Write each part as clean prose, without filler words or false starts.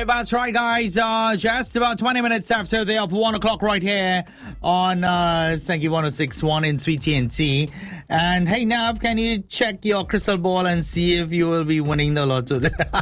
That's right, guys. Just about 20 minutes after the up 1 o'clock right here on Sankey 106.1 in Sweet TNT. And hey, Nav, can you check your crystal ball and see if you will be winning the lotto?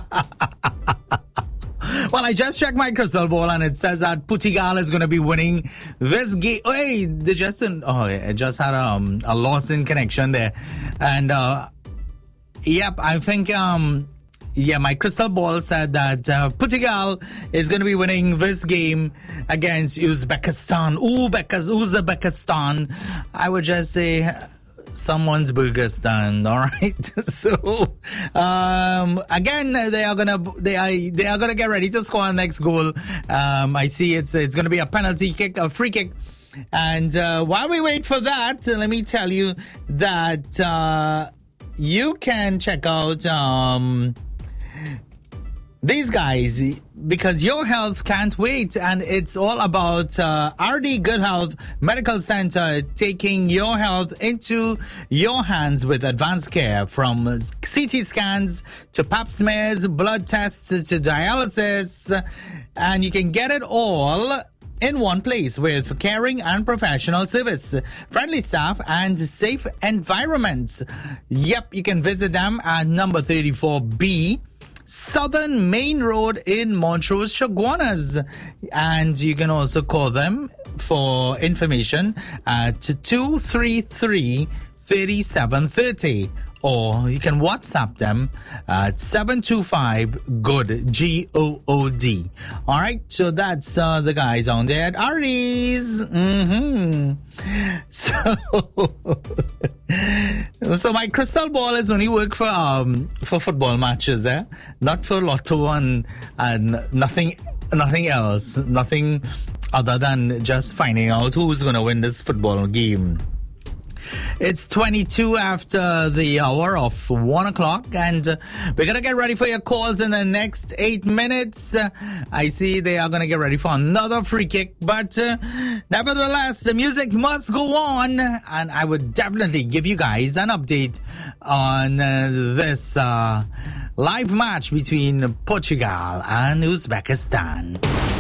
Well, I just checked my crystal ball and it says that Portugal is going to be winning this game. Hey, it just had a loss in connection there. And, yep, I think, my crystal ball said that Portugal is going to be winning this game against Uzbekistan. Uzbekistan. I would just say someone's Burgestan, all right? So, again, they are gonna get ready to score the next goal. I see it's gonna be a penalty kick, a free kick. And while we wait for that, let me tell you that you can check out these guys, because your health can't wait, and it's all about RD Good Health Medical Center taking your health into your hands with advanced care, from CT scans to pap smears, blood tests to dialysis, and you can get it all in one place with caring and professional service, friendly staff, and safe environments. Yep, you can visit them at number 34B Southern Main Road in Montrose, Chaguanas. And you can also call them for information at 233-3730. Or you can WhatsApp them at 725-GOOD, G-O-O-D. All right, so that's the guys on there at Artie's. So my crystal ball is only work for football matches, not for lotto and nothing else, nothing other than just finding out who's going to win this football game. It's 22 after the hour of 1 o'clock, and we're going to get ready for your calls in the next 8 minutes. I see they are going to get ready for another free kick, but nevertheless, the music must go on, and I would definitely give you guys an update on this live match between Portugal and Uzbekistan.